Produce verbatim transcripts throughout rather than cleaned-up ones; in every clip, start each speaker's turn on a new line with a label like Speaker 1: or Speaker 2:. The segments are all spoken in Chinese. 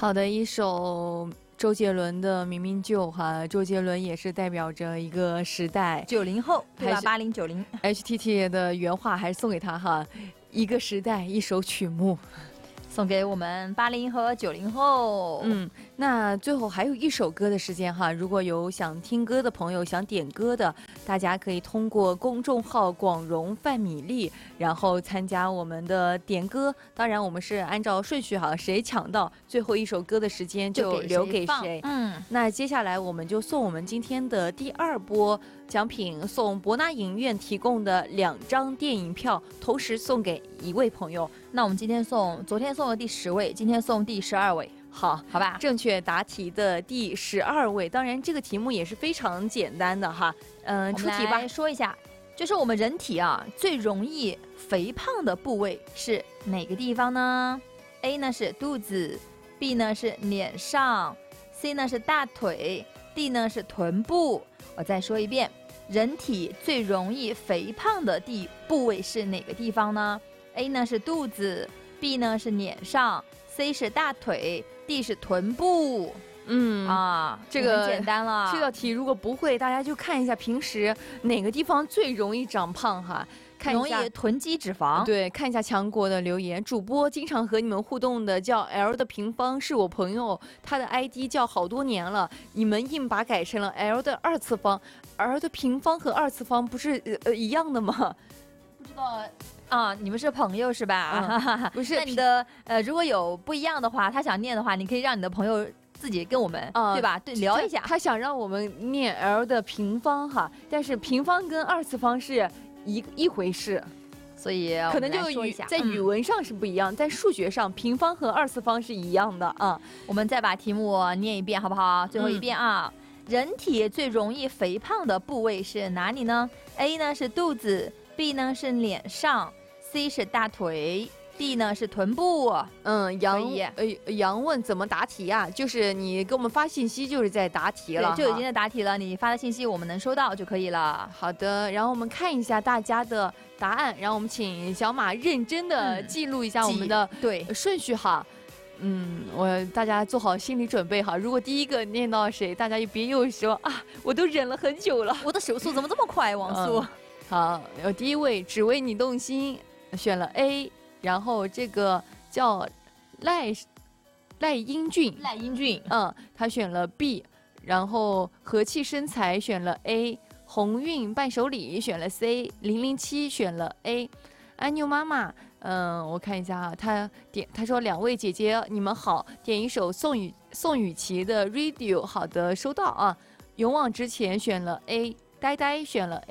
Speaker 1: 好的，一首周杰伦的《明明就》哈，周杰伦也是代表着一个时代，
Speaker 2: 九零后对吧？八零九零
Speaker 1: H T T 的原话还是送给他哈，一个时代一首曲目。
Speaker 2: 送给我们八零和九零后。
Speaker 1: 嗯，那最后还有一首歌的时间哈，如果有想听歌的朋友，想点歌的，大家可以通过公众号广荣范米粒，然后参加我们的点歌。当然我们是按照顺序哈，谁抢到最后一首歌的时间就留给谁。
Speaker 2: 嗯，
Speaker 1: 那接下来我们就送我们今天的第二波奖品，送博纳影院提供的两张电影票，同时送给一位朋友。
Speaker 2: 那我们今天送，昨天送了第十位，今天送第十二位，
Speaker 1: 好
Speaker 2: 好吧？
Speaker 1: 正确答题的第十二位，当然这个题目也是非常简单的哈。嗯、呃，出题吧。
Speaker 2: 说一下，就是我们人体啊最容易肥胖的部位是哪个地方呢 ？A 呢是肚子 ，B 呢是脸上 ，C 呢是大腿 ，D 呢是臀部。我再说一遍，人体最容易肥胖的地部位是哪个地方呢？A 呢是肚子 ，B 呢是脸上 ，C 是大腿 ，D 是臀部。
Speaker 1: 嗯
Speaker 2: 啊，
Speaker 1: 这个
Speaker 2: 很简单了。
Speaker 1: 这道题如果不会，大家就看一下平时哪个地方最容易长胖哈，看一下
Speaker 2: 容易囤积脂肪。
Speaker 1: 对，看一下强国的留言。主播经常和你们互动的叫 L 的平方是我朋友，他的 I D 叫好多年了，你们硬把改成了 L 的二次方。L 的平方和二次方不是呃一样的吗？
Speaker 2: 不知道。啊，你们是朋友是吧？
Speaker 1: 嗯、不是，
Speaker 2: 那你的呃，如果有不一样的话，他想念的话，你可以让你的朋友自己跟我们，呃、对吧？对，聊一下
Speaker 1: 他。他想让我们念 L 的平方哈，但是平方跟二次方是一一回事，
Speaker 2: 所以
Speaker 1: 可能就语在语文上是不一样，嗯、在数学上平方和二次方是一样的啊。
Speaker 2: 我们再把题目念一遍好不好？最后一遍啊。嗯，人体最容易肥胖的部位是哪里呢 ？A 呢是肚子 ，B 呢是脸上 ，C 是大腿 ，D 呢是臀部。
Speaker 1: 嗯，杨呃杨问怎么答题啊？就是你给我们发信息，就是在答题了，
Speaker 2: 对，就已经在答题了。你发的信息我们能收到就可以了。
Speaker 1: 好的，然后我们看一下大家的答案，然后我们请小马认真的记录一下我们的
Speaker 2: 对
Speaker 1: 顺序哈。嗯，我大家做好心理准备哈。如果第一个念到谁，大家就别又说啊，我都忍了很久了，
Speaker 2: 我的手速怎么这么快，王速、嗯。
Speaker 1: 好，有第一位只为你动心，选了 A， 然后这个叫赖赖英俊，
Speaker 2: 赖英俊，
Speaker 1: 嗯，他选了 B， 然后和气生财选了 A， 鸿运伴手礼选了 C， 零零七选了 A， 安妞妈妈。嗯，我看一下哈，他点他说两位姐姐你们好，点一首宋雨宋雨琦的 Radio， 好的收到啊。勇往直前选了 A， 呆呆选了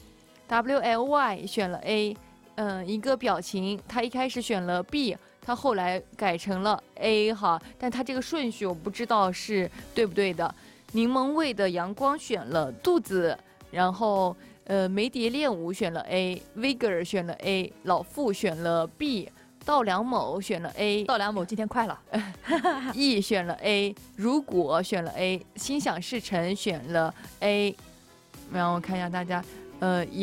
Speaker 1: A，W L Y 选了 A， 嗯，一个表情他一开始选了 B， 他后来改成了 A 哈，但他这个顺序我不知道是对不对的。柠檬味的阳光选了肚子，然后。呃，梅蝶练舞选了 A，Vigor 选了 A， 老傅选了 B， 稻梁某选了 A，
Speaker 2: 稻梁某今天快了
Speaker 1: ，E 选了 A， 如果选了 A， 心想事成选了 A， 然后我看一下大家，呃。